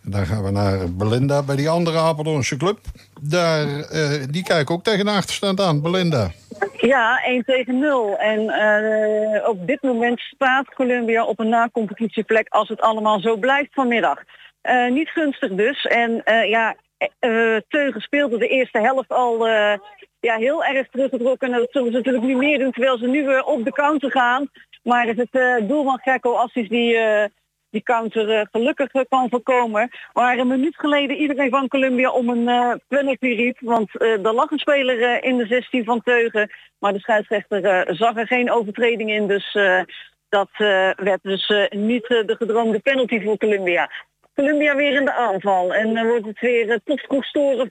Dan gaan we naar Belinda bij die andere Apeldoornse club. Die kijken ook tegen de achterstand aan. Belinda. Ja, 1-0. En op dit moment staat Columbia op een na-competitieplek als het allemaal zo blijft vanmiddag. Niet gunstig dus. En Teugen speelde de eerste helft al heel erg teruggetrokken. En dat zullen ze natuurlijk niet meer doen terwijl ze nu op de counter gaan. Maar is het doelman Gekko Assis die counter gelukkig kan voorkomen. Waar een minuut geleden iedereen van Columbia om een penalty riep. Want er lag een speler in de 16 van Teugen. Maar de scheidsrechter zag er geen overtreding in. Dus dat werd dus niet de gedroomde penalty voor Columbia. Columbia weer in de aanval. En dan wordt het weer topscorestoren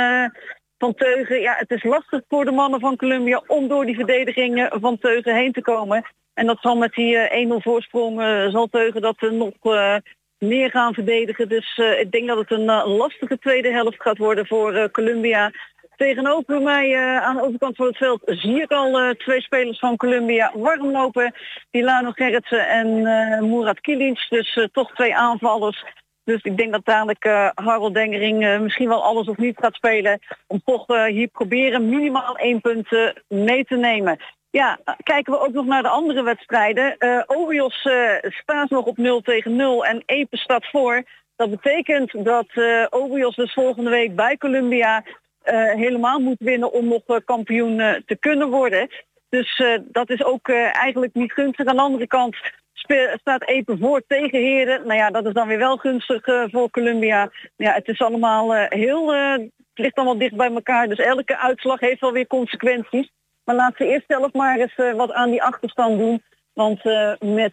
van Teugen. Ja, het is lastig voor de mannen van Columbia om door die verdediging van Teugen heen te komen. En dat zal met die 1-0 voorsprong zal Teugen dat nog meer gaan verdedigen. Dus ik denk dat het een lastige tweede helft gaat worden voor Columbia. Tegenover mij aan de overkant van het veld zie ik al twee spelers van Columbia warm lopen. Dilano Gerritsen en Murat Kilic. Dus toch twee aanvallers. Dus ik denk dat dadelijk Harold Dengering misschien wel alles of niet gaat spelen. Om toch hier proberen minimaal 1 punt mee te nemen. Ja, kijken we ook nog naar de andere wedstrijden. Ovios staat nog op 0-0 en Epe staat voor. Dat betekent dat Ovios dus volgende week bij Columbia helemaal moet winnen om nog kampioen te kunnen worden. Dus dat is ook eigenlijk niet gunstig. Aan de andere kant staat Epe voor tegen Heren. Nou ja, dat is dan weer wel gunstig voor Columbia. Ja, het is allemaal het ligt allemaal dicht bij elkaar. Dus elke uitslag heeft wel weer consequenties. Maar laten we eerst zelf maar eens wat aan die achterstand doen. Want met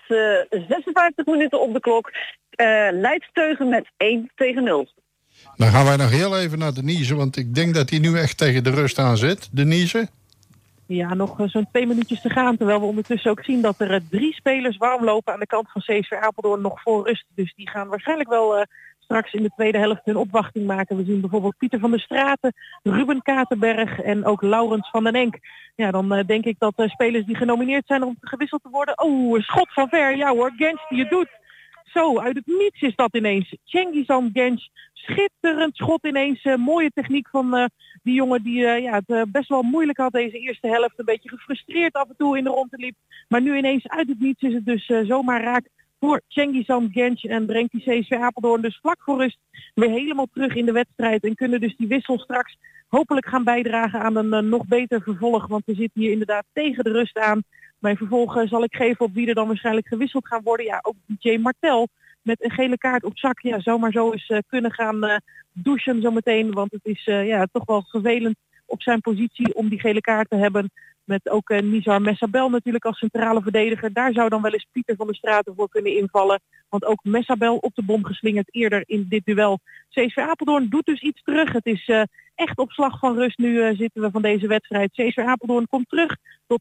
56 minuten op de klok leidt Teugen met 1-0. Dan gaan wij nog heel even naar Denise, want ik denk dat hij nu echt tegen de rust aan zit. Denise? Ja, nog zo'n 2 minuutjes te gaan. Terwijl we ondertussen ook zien dat er 3 spelers warm lopen aan de kant van CSV Apeldoorn nog voor rust. Dus die gaan waarschijnlijk wel straks in de tweede helft hun opwachting maken. We zien bijvoorbeeld Pieter van der Straten, Ruben Katenberg en ook Laurens van den Enk. Ja, dan denk ik dat spelers die genomineerd zijn om gewisseld te worden. Oh, een schot van ver. Ja hoor, Gens die het doet. Zo, uit het niets is dat ineens. Cengiz Gens, schitterend schot ineens. Mooie techniek van die jongen die het best wel moeilijk had deze eerste helft. Een beetje gefrustreerd af en toe in de ronde liep. Maar nu ineens uit het niets is het dus zomaar raak voor Cengiz Gens. En brengt die CSV Apeldoorn dus vlak voor rust weer helemaal terug in de wedstrijd. En kunnen dus die wissel straks hopelijk gaan bijdragen aan een nog beter vervolg. Want we zitten hier inderdaad tegen de rust aan. Mijn vervolg zal ik geven op wie er dan waarschijnlijk gewisseld gaan worden. Ja, ook DJ Martel met een gele kaart op zak. Ja, zomaar zo eens kunnen gaan douchen zometeen. Want het is toch wel vervelend op zijn positie om die gele kaart te hebben. Met ook Nizar Messabel natuurlijk als centrale verdediger. Daar zou dan wel eens Pieter van der Straten voor kunnen invallen. Want ook Messabel op de bom geslingerd eerder in dit duel. CSV Apeldoorn doet dus iets terug. Het is echt op slag van rust. Nu zitten we van deze wedstrijd. CSV Apeldoorn komt terug tot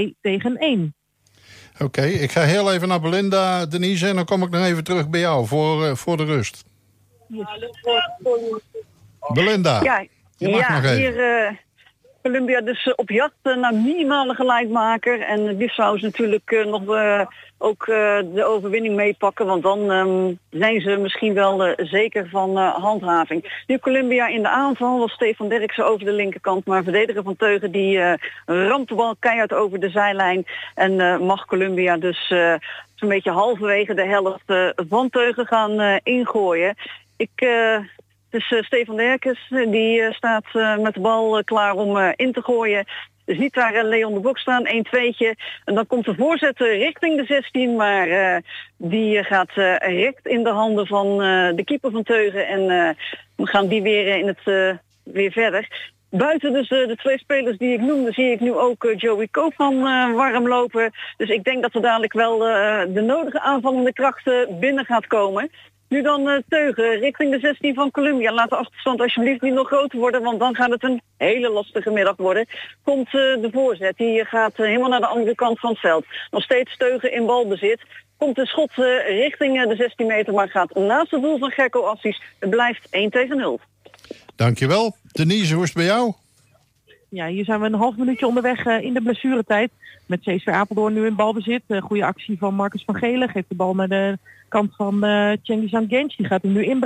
2-1. Oké, ik ga heel even naar Belinda, Denise. En dan kom ik nog even terug bij jou voor de rust. Yes. Belinda, je mag nog even. Hier Columbia dus op jacht naar minimale gelijkmaker. En dit zou ze natuurlijk nog ook de overwinning meepakken. Want dan zijn ze misschien wel zeker van handhaving. Nu Columbia in de aanval was Stefan Derksen over de linkerkant. Maar verdediger van Teugen die ramt de bal keihard over de zijlijn. En mag Columbia dus zo'n beetje halverwege de helft van Teugen gaan ingooien. Dus Stefan Derkens die staat met de bal klaar om in te gooien. Dus niet daar Leon de Bok staan, 1-2'tje. En dan komt de voorzet richting de 16, maar die gaat recht in de handen van de keeper van Teugen. En we gaan die weer verder. Buiten dus de 2 spelers die ik noemde, zie ik nu ook Joey Koopman warm lopen. Dus ik denk dat er dadelijk wel de nodige aanvallende krachten binnen gaat komen. Nu dan Teugen richting de 16 van Columbia. Laat de achterstand alsjeblieft niet nog groter worden, want dan gaat het een hele lastige middag worden. Komt de voorzet, die gaat helemaal naar de andere kant van het veld. Nog steeds Teugen in balbezit. Komt de schot richting de 16 meter, maar gaat naast het doel van Gekko Assis. Het blijft 1-0. Dankjewel. Denise, hoe is het bij jou? Ja, hier zijn we een half minuutje onderweg in de blessuretijd. Met CSV Apeldoorn nu in balbezit. Goede actie van Marcus van Gelen. Geeft de bal naar de kant van Cengiz Gens. Die gaat hem nu in.